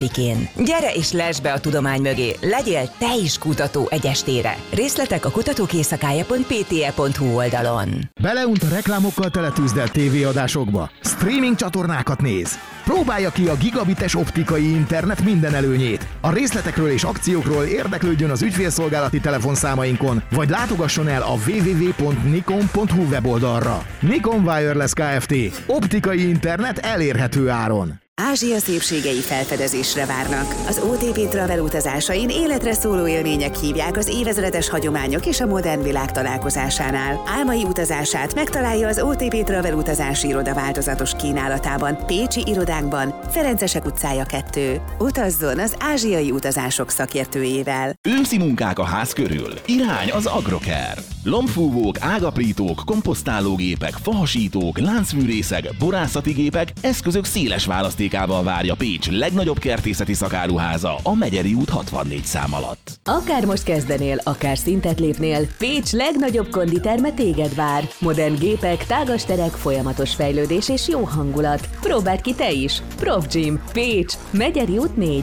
24-én. Gyere és lesd be a tudomány mögé, legyél te is kutató egy estére. Részletek a kutatókészszakája.pte.hu oldalon. Beleunt a reklámokkal teletűzdelt tévéadásokba. Streaming csatornákat néz. Próbálja ki a gigabites optikai internet minden előnyét. A részletekről és akciókról érdeklődjön az ügyfélszolgálati telefonszámainkon, vagy látogasson el a www.nikon.hu weboldalra. Nikon Wireless Kft. Optikai internet elérhető áron. Ázsia szépségei felfedezésre várnak. Az OTP Travel utazásain életre szóló élmények hívják az évezredes hagyományok és a modern világ találkozásánál. Álmai utazását megtalálja az OTP Travel utazási iroda változatos kínálatában, Pécsi irodánkban, Ferencesek utcája 2. Utazzon az ázsiai utazások szakértőjével. Őszi munkák a ház körül. Irány az Agrocare. Lombfúvók, ágaprítók, komposztálógépek, fahasítók, láncfűrészek, borászati gépek, eszközök széles választékával várja Pécs legnagyobb kertészeti szakáruháza a Megyeri út 64 szám alatt. Akár most kezdenél, akár szintet lépnél, Pécs legnagyobb konditerme téged vár. Modern gépek, tágas terek, folyamatos fejlődés és jó hangulat. Próbáld ki te is! Profgym, Pécs, Megyeri út 4,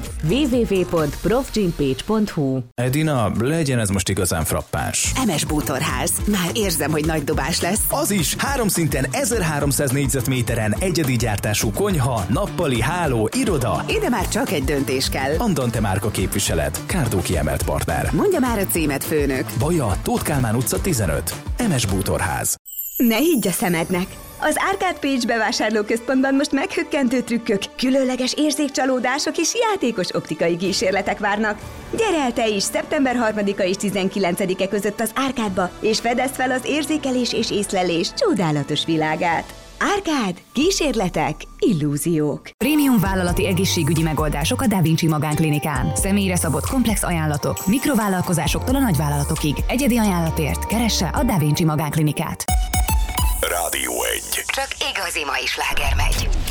www.profgympécs.hu. Edina, legyen ez most igazán frappáns. MS Bútorház. Már érzem, hogy nagy dobás lesz. Az is 3 szinten 1300 négyzetméteren egyedi gyártású konyha, nappali, háló, iroda. Ide már csak egy döntés kell. Andante márka képviselet. Kárdó kiemelt partner. Mondja már a címet, főnök. Baja, Tóth Kálmán utca 15. MS Bútorház. Ne higgy a szemednek! Az Arcade Pécs bevásárlóközpontban most meghökkentő trükkök, különleges érzékcsalódások és játékos optikai kísérletek várnak. Gyere el te is szeptember 3-a és 19-e között az Arcade-ba, és fedezd fel az érzékelés és észlelés csodálatos világát. Arcade. Kísérletek, illúziók. Prémium vállalati egészségügyi megoldások a Da Vinci Magánklinikán. Személyre szabott komplex ajánlatok, mikrovállalkozásoktól a nagyvállalatokig. Egyedi ajánlatért keresse a Da Vinci Magánklinikát. Rádió 1. Csak igazi mai sláger megy.